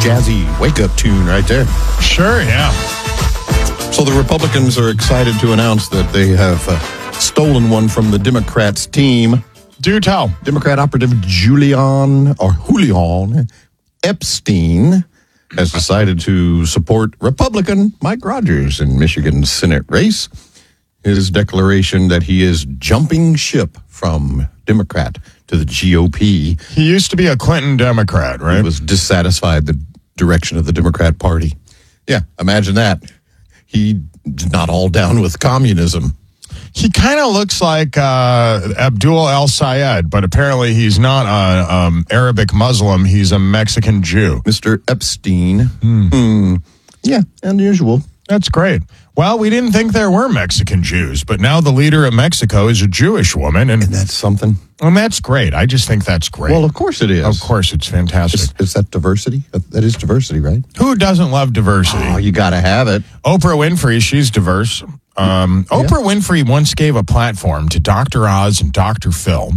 jazzy wake-up tune right there. Sure, yeah. So the Republicans are excited to announce that they have stolen one from the Democrats' team. Do tell. Democrat operative Julian Epstein has decided to support Republican Mike Rogers in Michigan's Senate race. His declaration that he is jumping ship from Democrat to the GOP. He used to be a Clinton Democrat, right? He was dissatisfied the direction of the Democrat Party. Yeah, imagine that. He's not all down with communism. He kind of looks like Abdul El-Sayed, but apparently he's not an Arabic Muslim. He's a Mexican Jew. Mr. Epstein. Yeah, unusual. That's great. Well, we didn't think there were Mexican Jews, but now the leader of Mexico is a Jewish woman. And that's something. And that's great. I just think that's great. Well, of course it is. Of course, it's fantastic. Is that diversity? That is diversity, right? Who doesn't love diversity? Oh, you got to have it. Oprah Winfrey, she's diverse. Oprah Winfrey once gave a platform to Dr. Oz and Dr. Phil.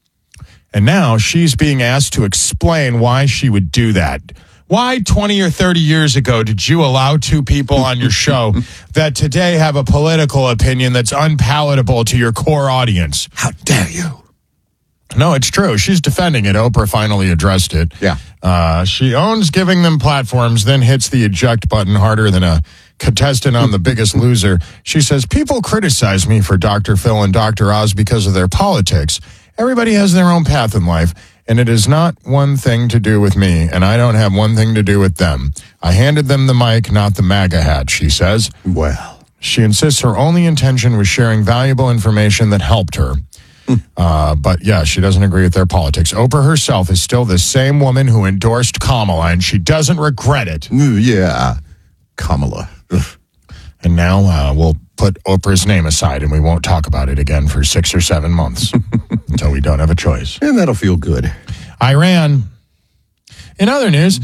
And now she's being asked to explain why she would do that. Why 20 or 30 years ago did you allow two people on your show that today have a political opinion that's unpalatable to your core audience? How dare you? No, it's true. She's defending it. Oprah finally addressed it. Yeah. She owns giving them platforms, then hits the eject button harder than a contestant on The Biggest Loser. She says, people criticize me for Dr. Phil and Dr. Oz because of their politics. Everybody has their own path in life, and it is not one thing to do with me, and I don't have one thing to do with them. I handed them the mic, not the MAGA hat, she says. Well. She insists her only intention was sharing valuable information that helped her. But yeah, she doesn't agree with their politics. Oprah herself is still the same woman who endorsed Kamala, and she doesn't regret it. Yeah, Kamala. Ugh. And now we'll put Oprah's name aside, and we won't talk about it again for 6 or 7 months until we don't have a choice. And that'll feel good. Iran. In other news.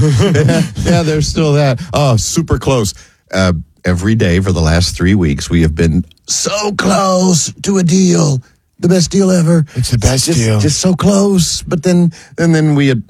Yeah, there's still that. Oh, super close. Every day for the last 3 weeks, we have been so close to a deal. The best deal ever. It's the best deal. Just so close. But then we had,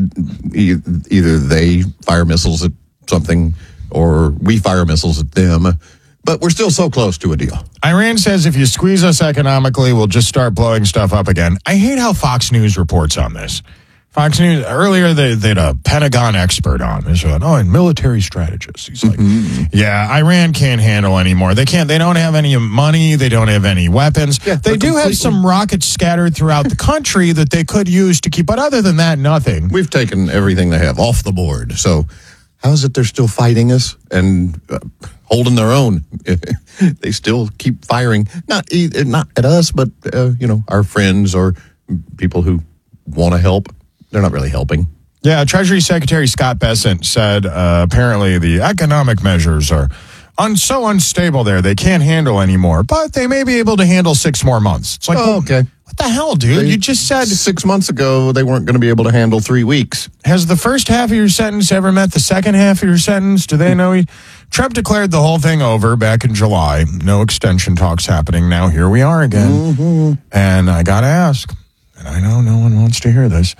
either they fire missiles at something or we fire missiles at them. But we're still so close to a deal. Iran says if you squeeze us economically, we'll just start blowing stuff up again. I hate how Fox News reports on this. Fox News, earlier they had a Pentagon expert on. They said, and military strategist. He's like, yeah, Iran can't handle anymore. They don't have any money. They don't have any weapons. Yeah, they do have some rockets scattered throughout the country that they could use to keep, but other than that, nothing. We've taken everything they have off the board. So how is it they're still fighting us and holding their own? They still keep firing, not at us, but, our friends or people who want to help. They're not really helping. Yeah, Treasury Secretary Scott Bessent said apparently the economic measures are so unstable there, they can't handle anymore, but they may be able to handle 6 more months. It's like, okay. What the hell, dude? You just said 6 months ago they weren't going to be able to handle 3 weeks. Has the first half of your sentence ever met the second half of your sentence? Do they know? Trump declared the whole thing over back in July. No extension talks happening. Now here we are again. And I got to ask, and I know no one wants to hear this,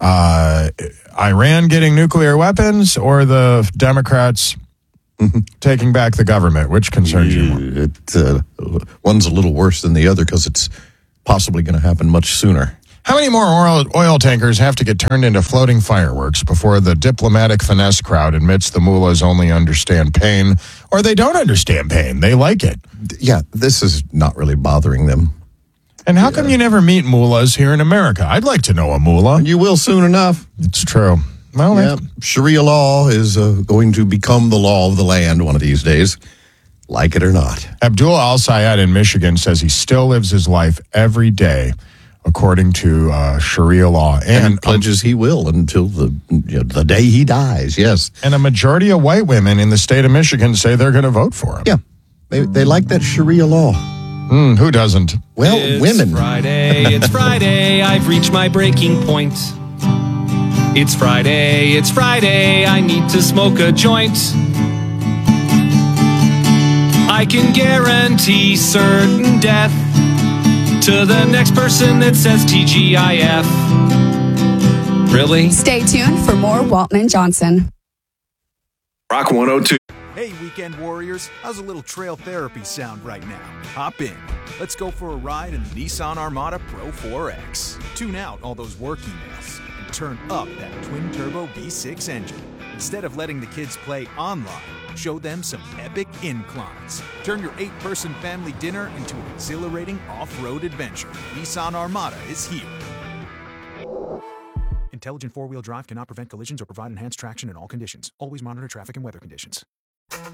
Iran getting nuclear weapons or the Democrats taking back the government? Which concerns you more? One's a little worse than the other because it's possibly going to happen much sooner. How many more oil tankers have to get turned into floating fireworks before the diplomatic finesse crowd admits the mullahs only understand pain, or they don't understand pain? They like it. Yeah, this is not really bothering them. And how come you never meet mullahs here in America? I'd like to know a mullah. You will soon enough. It's true. Well, Sharia law is going to become the law of the land one of these days, like it or not. Abdul Al-Sayed in Michigan says he still lives his life every day according to Sharia law. And pledges he will until the day he dies, yes. And a majority of white women in the state of Michigan say they're going to vote for him. Yeah, they like that Sharia law. Who doesn't? Well, women. It's Friday, I've reached my breaking point. It's Friday, I need to smoke a joint. I can guarantee certain death to the next person that says TGIF. Really? Stay tuned for more Walton and Johnson. Rock 102. Hey, weekend warriors, how's a little trail therapy sound right now? Hop in. Let's go for a ride in the Nissan Armada Pro 4X. Tune out all those work emails and turn up that twin-turbo V6 engine. Instead of letting the kids play online, show them some epic inclines. Turn your 8-person family dinner into an exhilarating off-road adventure. Nissan Armada is here. Intelligent four-wheel drive cannot prevent collisions or provide enhanced traction in all conditions. Always monitor traffic and weather conditions.